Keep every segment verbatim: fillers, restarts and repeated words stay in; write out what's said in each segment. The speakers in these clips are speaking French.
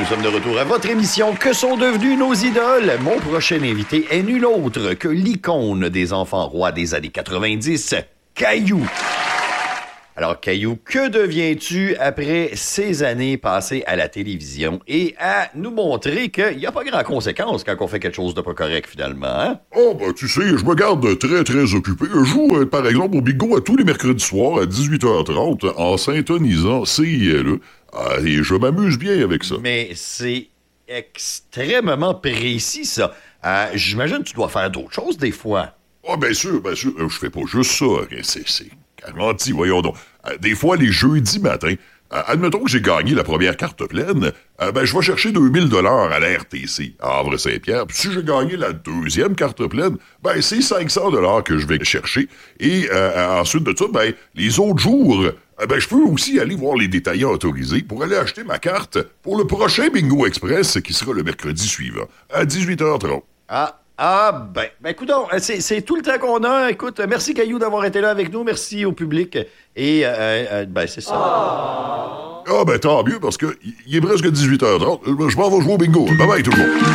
nous sommes de retour à votre émission Que sont devenus nos idoles? Mon prochain invité est nul autre que l'icône des enfants rois des années quatre-vingt-dix, Caillou. Alors, Caillou, que deviens-tu après ces années passées à la télévision et à nous montrer qu'il n'y a pas grand conséquence quand on fait quelque chose de pas correct, finalement, hein? Oh, ben, tu sais, je me garde très, très occupé. Je joue, euh, par exemple, au bingo à tous les mercredis soirs à dix-huit heures trente en syntonisant C I L E. Ah, et je m'amuse bien avec ça. Mais c'est extrêmement précis, ça. Euh, j'imagine que tu dois faire d'autres choses, des fois. Ah, oh, bien sûr, bien sûr. Euh, je fais pas juste ça. C'est... c'est... Garanti, voyons donc. Euh, des fois, les jeudis matins, euh, admettons que j'ai gagné la première carte pleine, euh, ben, je vais chercher deux mille dollars à la R T C, à Havre-Saint-Pierre. Puis si j'ai gagné la deuxième carte pleine, ben, c'est cinq cents dollars que je vais chercher. Et euh, ensuite de ça, ben, les autres jours, euh, ben, je peux aussi aller voir les détaillants autorisés pour aller acheter ma carte pour le prochain Bingo Express qui sera le mercredi suivant, à dix-huit heures trente. Ah, Ah, ben, ben écoutons, c'est, c'est tout le temps qu'on a. Écoute, merci Caillou d'avoir été là avec nous. Merci au public. Et, euh, euh, ben, c'est ça. Ah, oh, ben, tant mieux, parce que il est presque dix-huit heures trente. Je m'en vais jouer au bingo. Bye bye, tout le monde.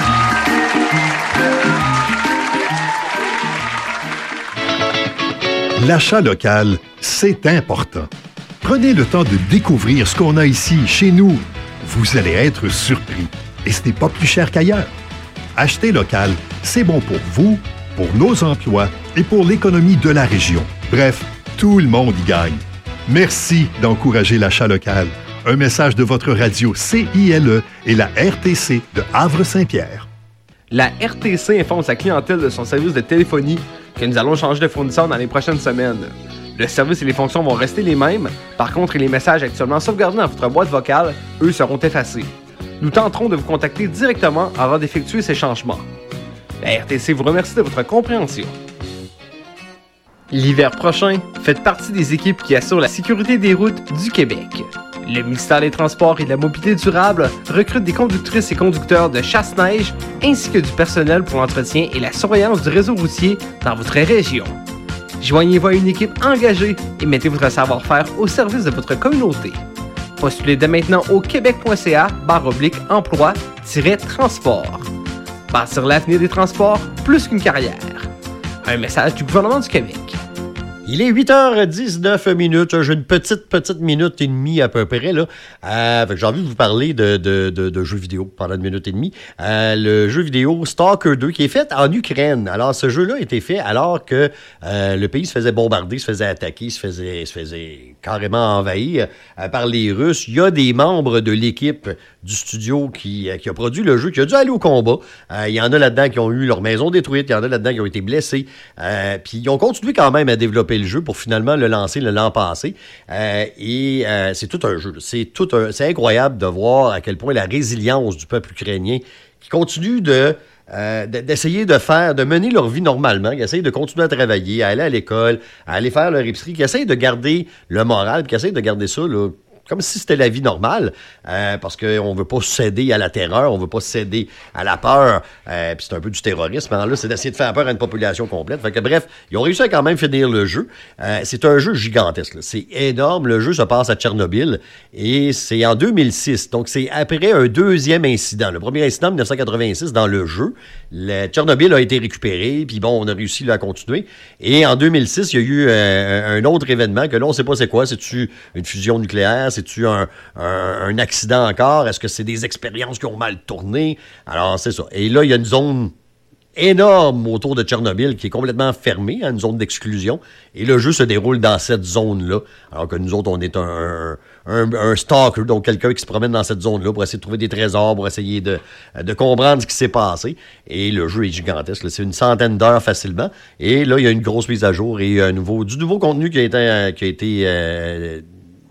L'achat local, c'est important. Prenez le temps de découvrir ce qu'on a ici, chez nous. Vous allez être surpris. Et ce n'est pas plus cher qu'ailleurs. Acheter local, c'est bon pour vous, pour nos emplois et pour l'économie de la région. Bref, tout le monde y gagne. Merci d'encourager l'achat local. Un message de votre radio C I L E et la R T C de Havre-Saint-Pierre. La R T C informe sa clientèle de son service de téléphonie que nous allons changer de fournisseur dans les prochaines semaines. Le service et les fonctions vont rester les mêmes. Par contre, les messages actuellement sauvegardés dans votre boîte vocale, eux, seront effacés. Nous tenterons de vous contacter directement avant d'effectuer ces changements. La R T C vous remercie de votre compréhension. L'hiver prochain, faites partie des équipes qui assurent la sécurité des routes du Québec. Le ministère des Transports et de la Mobilité durable recrute des conductrices et conducteurs de chasse-neige ainsi que du personnel pour l'entretien et la surveillance du réseau routier dans votre région. Joignez-vous à une équipe engagée et mettez votre savoir-faire au service de votre communauté. Postulez dès maintenant au québec.ca barre oblique emploi transport. Bâtir l'avenir des transports plus qu'une carrière. Un message du gouvernement du Québec. Il est huit heures dix-neuf minutes. J'ai une petite, petite minute et demie à peu près, là. Euh, fait que j'ai envie de vous parler de, de, de, de jeux vidéo pendant une minute et demie. Euh, le jeu vidéo Stalker deux, qui est fait en Ukraine. Alors, ce jeu-là a été fait alors que euh, le pays se faisait bombarder, se faisait attaquer, se faisait, se faisait carrément envahir euh, par les Russes. Il y a des membres de l'équipe du studio qui, euh, qui a produit le jeu, qui a dû aller au combat. Euh, il y en a là-dedans qui ont eu leur maison détruite, il y en a là-dedans qui ont été blessés. Euh, puis ils ont continué quand même à développer le jeu pour finalement le lancer le l'an passé. Euh, et euh, c'est tout un jeu. C'est tout un, c'est incroyable de voir à quel point la résilience du peuple ukrainien qui continue de Euh, d'essayer de faire, de mener leur vie normalement, qui essayent de continuer à travailler, à aller à l'école, à aller faire leur épicerie, qui essayent de garder le moral, qui essayent de garder ça là, comme si c'était la vie normale, euh, parce qu'on veut pas céder à la terreur, on veut pas céder à la peur, euh, puis c'est un peu du terrorisme. Alors là, c'est d'essayer de faire peur à une population complète. Fait que bref, ils ont réussi à quand même finir le jeu. Euh, c'est un jeu gigantesque, là. C'est énorme. Le jeu se passe à Tchernobyl et c'est en deux mille six. Donc c'est après un deuxième incident. Le premier incident en dix-neuf cent quatre-vingt-six dans le jeu. Le Tchernobyl a été récupéré, puis bon, on a réussi là, à continuer. Et en deux mille six, il y a eu euh, un autre événement que là, on sait pas c'est quoi. C'est-tu une fusion nucléaire? C'est-tu un, un, un accident encore? Est-ce que c'est des expériences qui ont mal tourné? Alors, c'est ça. Et là, il y a une zone énorme autour de Tchernobyl qui est complètement fermée, hein, une zone d'exclusion. Et le jeu se déroule dans cette zone-là. Alors que nous autres, on est un, un, un stalker, donc quelqu'un qui se promène dans cette zone-là pour essayer de trouver des trésors, pour essayer de, de comprendre ce qui s'est passé. Et le jeu est gigantesque, là. C'est une centaine d'heures facilement. Et là, il y a une grosse mise à jour et un nouveau, du nouveau contenu qui a été... Qui a été euh,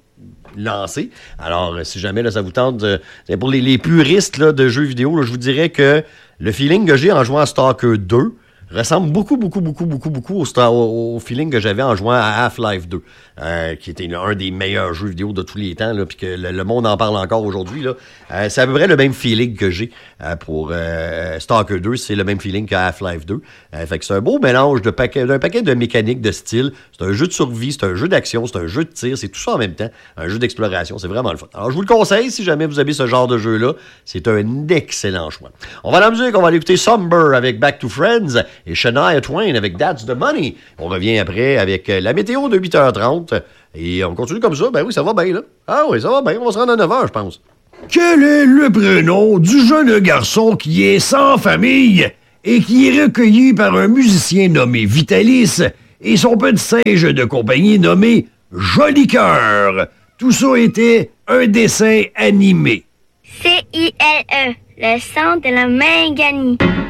lancé. Alors, si jamais là, ça vous tente, euh, pour les, les puristes là, de jeux vidéo, là, je vous dirais que le feeling que j'ai en jouant à Stalker deux, ressemble beaucoup, beaucoup, beaucoup, beaucoup, beaucoup au, Star, au, au feeling que j'avais en jouant à Half-Life deux, euh, qui était un des meilleurs jeux vidéo de tous les temps, là, puis que le, le monde en parle encore aujourd'hui. Là. Euh, c'est à peu près le même feeling que j'ai euh, pour euh, Stalker deux, c'est le même feeling que Half-Life deux. Euh, fait que c'est un beau mélange de paquet, d'un paquet de mécaniques, de style. C'est un jeu de survie, c'est un jeu d'action, c'est un jeu de tir, c'est tout ça en même temps. Un jeu d'exploration, c'est vraiment le fun. Alors, je vous le conseille, si jamais vous avez ce genre de jeu-là, c'est un excellent choix. On va à la musique, on va aller écouter Somber avec Back to Friends et Shania Twain avec That's the Money. On revient après avec la météo de huit heures trente et on continue comme ça. Ben oui, ça va bien, là. Ah oui, ça va bien. On va se rendre à neuf heures, je pense. Quel est le prénom du jeune garçon qui est sans famille et qui est recueilli par un musicien nommé Vitalis et son petit singe de compagnie nommé Joli Cœur? Tout ça était un dessin animé. C I L E, le son de la main gagnée.